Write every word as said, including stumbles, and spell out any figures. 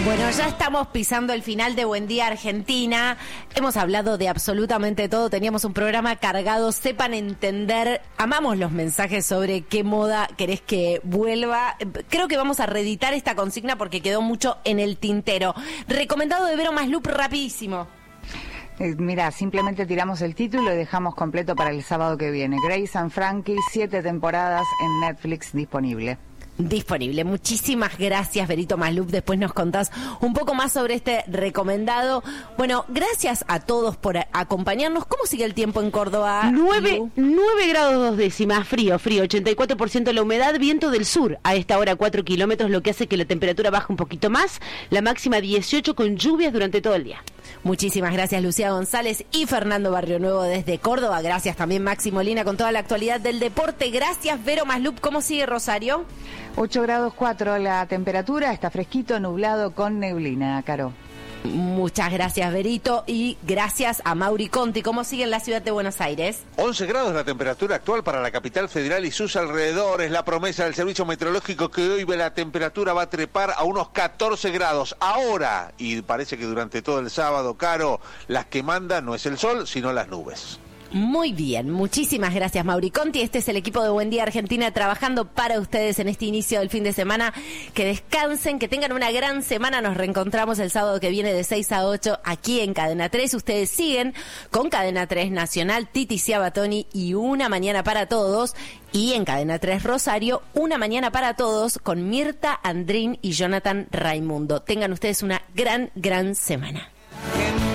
Bueno, ya estamos pisando el final de Buen Día Argentina. Hemos hablado de absolutamente todo. Teníamos un programa cargado. Sepan entender. Amamos los mensajes sobre qué moda querés que vuelva. Creo que vamos a reeditar esta consigna porque quedó mucho en el tintero. Recomendado de Vero Maslup, rapidísimo. Eh, mira, simplemente tiramos el título y dejamos completo para el sábado que viene. Grace and Frankie, siete temporadas en Netflix disponible. Disponible. Muchísimas gracias, Verito Maslup. Después nos contás un poco más sobre este recomendado. Bueno, gracias a todos por acompañarnos. ¿Cómo sigue el tiempo en Córdoba? nueve grados dos décimas, frío, frío, ochenta y cuatro por ciento la humedad, viento del sur a esta hora cuatro kilómetros, lo que hace que la temperatura baje un poquito más, la máxima dieciocho con lluvias durante todo el día. Muchísimas gracias, Lucía González y Fernando Barrionuevo desde Córdoba. Gracias también, Maxi Molina, con toda la actualidad del deporte. Gracias, Vero Maslup. ¿Cómo sigue Rosario? ocho grados cuatro la temperatura, está fresquito, nublado con neblina, Caro. Muchas gracias, Verito, y gracias a Mauri Conti. ¿Cómo sigue en la ciudad de Buenos Aires? once grados la temperatura actual para la capital federal y sus alrededores. La promesa del servicio meteorológico que hoy la temperatura va a trepar a unos catorce grados. Ahora, y parece que durante todo el sábado, Caro, las que mandan no es el sol, sino las nubes. Muy bien, muchísimas gracias, Mauri Conti. Este es el equipo de Buen Día Argentina trabajando para ustedes en este inicio del fin de semana. Que descansen, que tengan una gran semana. Nos reencontramos el sábado que viene de seis a ocho aquí en Cadena tres. Ustedes siguen con Cadena tres Nacional, Titi Ciabatoni y Una Mañana para Todos. Y en Cadena tres Rosario, Una Mañana para Todos con Mirta Andrín y Jonathan Raimundo. Tengan ustedes una gran, gran semana.